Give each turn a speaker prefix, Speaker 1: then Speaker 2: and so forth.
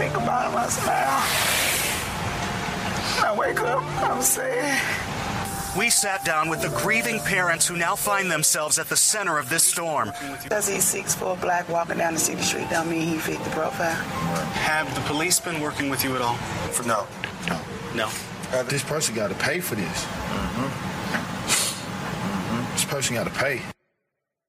Speaker 1: think about him, I smile. I wake up, I'm sad.
Speaker 2: We sat down with the grieving parents who now find themselves at the center of this storm.
Speaker 1: Because he's 6'4" black walking down the city street don't mean he fit the profile.
Speaker 2: Have the police been working with you at all? No.
Speaker 3: This person got to pay for this. This person got to pay.